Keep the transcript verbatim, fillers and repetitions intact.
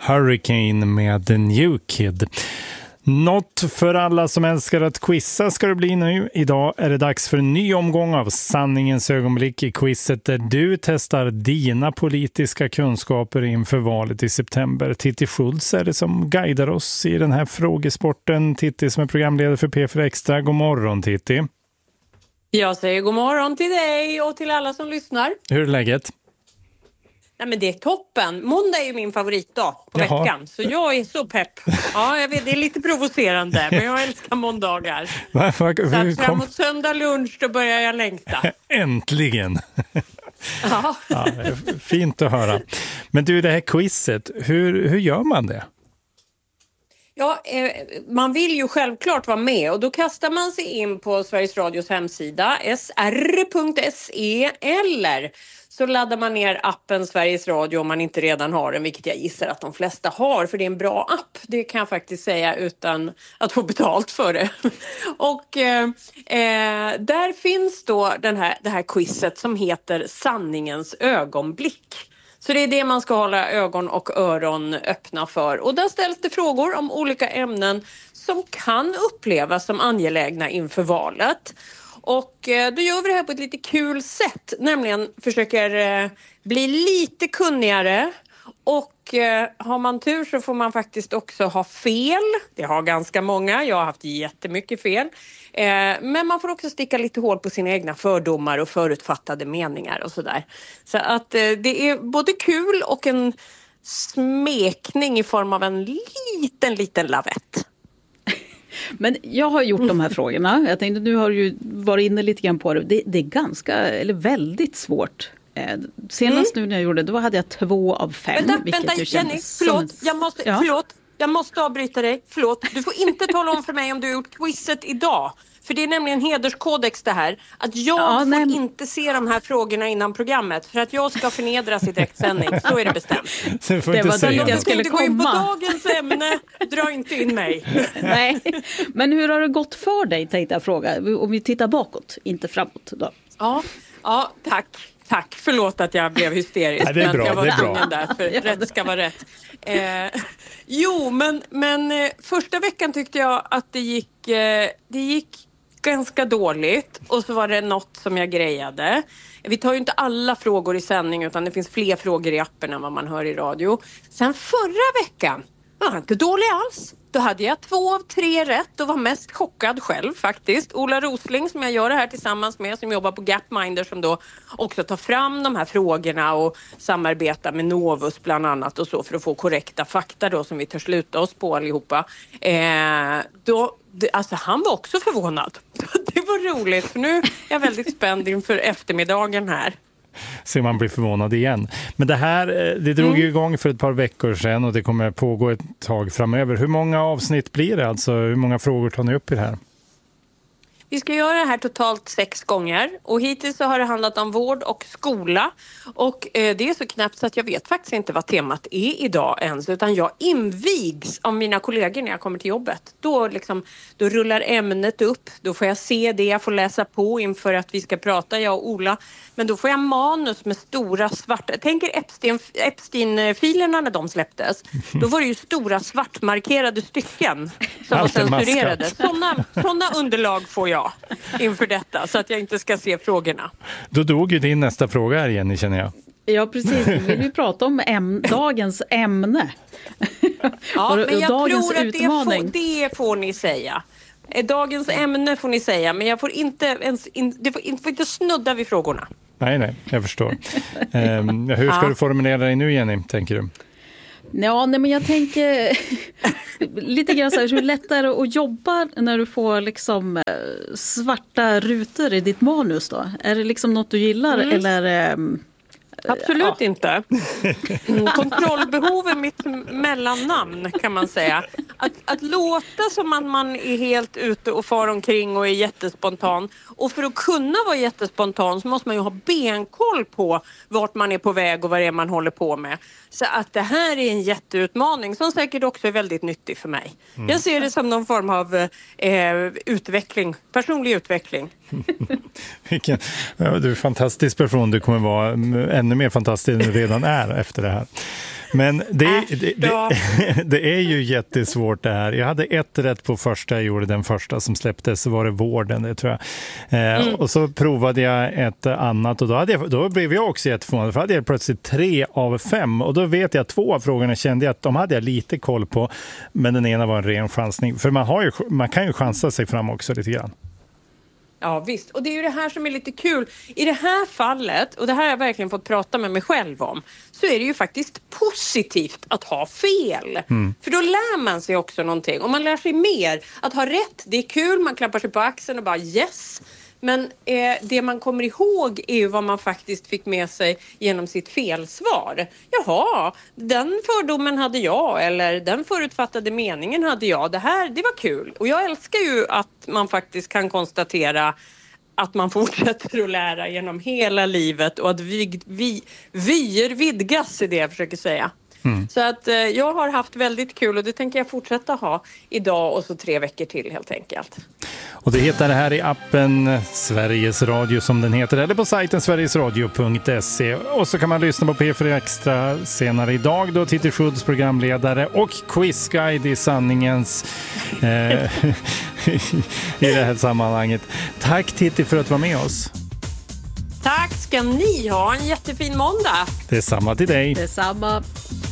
Hurricane med The New Kid. Något för alla som älskar att quizza ska det bli nu. Idag är det dags för en ny omgång av sanningens ögonblick i quizet där du testar dina politiska kunskaper inför valet i september. Titti Schultz är det som guidar oss i den här frågesporten. Titti som är programledare för P fyra Extra. God morgon Titti. Jag säger god morgon till dig och till alla som lyssnar. Hur är läget? Nej, men det är toppen. Måndag är ju min favoritdag på Jaha. veckan. Så jag är så pepp. Ja, jag vet, det är lite provocerande. Men jag älskar måndagar. Va, va, Så att kom... framåt söndag lunch då börjar jag längta. Äntligen! Ja. Ja, fint att höra. Men du, det här quizet, hur, hur gör man det? Ja, eh, man vill ju självklart vara med och då kastar man sig in på Sveriges Radios hemsida s r punkt s e eller så laddar man ner appen Sveriges Radio om man inte redan har den, vilket jag gissar att de flesta har för det är en bra app. Det kan jag faktiskt säga utan att få betalt för det. Och eh, eh, där finns då den här, det här quizet som heter sanningens ögonblick. Så det är det man ska hålla ögon och öron öppna för. Och där ställs det frågor om olika ämnen som kan upplevas som angelägna inför valet. Och då gör vi det här på ett lite kul sätt. Nämligen försöker bli lite kunnigare. Och har man tur så får man faktiskt också ha fel. Det har ganska många. Jag har haft jättemycket fel. Men man får också sticka lite hål på sina egna fördomar och förutfattade meningar och sådär. Så att det är både kul och en smekning i form av en liten, liten lavett. Men jag har gjort de här frågorna. Jag tänkte, nu har du ju varit inne lite grann på det. Det, det är ganska, eller väldigt svårt. Senast mm. nu när jag gjorde det, då hade jag två av fem. Vänta, vilket vänta ju Jenny, förlåt. Som... Jag måste, ja. förlåt. Jag måste avbryta dig. Förlåt. Du får inte tala om för mig om du har gjort quizet idag. För det är nämligen hederskodex det här. Att jag ja, får nej. inte se de här frågorna innan programmet. För att jag ska förnedras i direktsändning. Så är det bestämt. Det, får det inte var säga dit jag skulle komma. Gå in på komma. dagens ämne. Dra inte in mig. Nej. Men hur har det gått för dig, tänkte jag fråga. Om vi tittar bakåt, inte framåt då. Ja, ja tack. Tack, förlåt att jag blev hysterisk. Nej, det är bra, men jag var det är bra. tvungen där, för Ja. rätt ska vara rätt. Eh, jo, men, men eh, första veckan tyckte jag att det gick, eh, det gick ganska dåligt. Och så var det något som jag grejade. Vi tar ju inte alla frågor i sändning utan det finns fler frågor i appen än vad man hör i radio. Sen förra veckan var inte dålig alls. Då hade jag två av tre rätt och var mest chockad själv faktiskt. Ola Rosling som jag gör det här tillsammans med som jobbar på Gapminder som då också tar fram de här frågorna och samarbetar med Novus bland annat och så för att få korrekta fakta då som vi tar sluta oss på allihopa. Eh, då, det, alltså han var också förvånad. Det var roligt för nu är jag väldigt spänd inför eftermiddagen här. Så man blir förvånad igen. Men det här, det drog mm. ju igång för ett par veckor sedan och det kommer pågå ett tag framöver. Hur många avsnitt blir det? Alltså hur många frågor tar ni upp i det här? Vi ska göra det här totalt sex gånger och hittills så har det handlat om vård och skola och eh, det är så knappt så att jag vet faktiskt inte vad temat är idag ens utan jag invigs av mina kollegor när jag kommer till jobbet. Då, liksom, då rullar ämnet upp, då får jag se det, jag får läsa på inför att vi ska prata, jag och Ola. Men då får jag manus med stora svarta, tänker Epstein, Epstein-filerna när de släpptes. Då var det ju stora svartmarkerade stycken som var censurerade. Sådana, sådana underlag får jag inför detta så att jag inte ska se frågorna. Då dog ju din nästa fråga här Jenny, känner jag. Ja, precis. Vi vill ju prata om äm- dagens ämne. Ja, men jag dagens tror att det utmaning. får, det får ni säga. Dagens ämne får ni säga, men jag får inte, ens, in, det får, inte, får inte snudda vid frågorna. Nej, nej, jag förstår. um, hur ska ja. du formulera dig nu, Jenny, tänker du? Ja, nej, men jag tänker lite grann så här, hur lätt är det att jobba när du får liksom svarta rutor i ditt manus då? Är det liksom något du gillar mm. eller... Um, Absolut ja. inte. Kontrollbehov är mitt mellannamn kan man säga. Att, att låta som att man är helt ute och far omkring och är jättespontan. Och för att kunna vara jättespontan så måste man ju ha benkoll på vart man är på väg och vad det är man håller på med. Så att det här är en jätteutmaning som säkert också är väldigt nyttig för mig. Mm. Jag ser det som någon form av eh, utveckling, personlig utveckling. Vilken, ja, du är en fantastisk person. Du kommer vara ännu mer fantastisk än du redan är efter det här. Men det, Äh, det, då. det, det är ju jättesvårt det här. Jag hade ett rätt på första jag gjorde, den första som släpptes, så var det vården, det tror jag. Eh, Mm. Och så provade jag ett annat och då, hade jag, då blev jag också jätteförvånad, för hade jag plötsligt tre av fem. Och då vet jag att två av frågorna kände jag att de hade jag lite koll på, men den ena var en ren chansning. För man, har ju, man kan ju chansa sig fram också lite grann. Ja visst, och det är ju det här som är lite kul. I det här fallet, och det här har jag verkligen fått prata med mig själv om, så är det ju faktiskt positivt att ha fel. Mm. För då lär man sig också någonting. Och man lär sig mer. Att ha rätt, det är kul, man klappar sig på axeln och bara yes. Men eh, det man kommer ihåg är ju vad man faktiskt fick med sig genom sitt felsvar. Jaha, den fördomen hade jag, eller den förutfattade meningen hade jag. Det här, det var kul. Och jag älskar ju att man faktiskt kan konstatera att man fortsätter att lära genom hela livet och att vi, vi, vyer vidgas, är det jag försöker säga. Mm. Så att eh, jag har haft väldigt kul och det tänker jag fortsätta ha idag och så tre veckor till helt enkelt. Och det hittar det här i appen Sveriges Radio som den heter, eller på sajten sverigesradio punkt se. Och så kan man lyssna på P fyra Extra senare idag då, Titti Schultz, programledare, och quizguide i sanningens eh, i det här sammanhanget. Tack Titti för att vara med oss. Tack ska ni ha, en jättefin måndag. Det är samma till dig. Det är samma.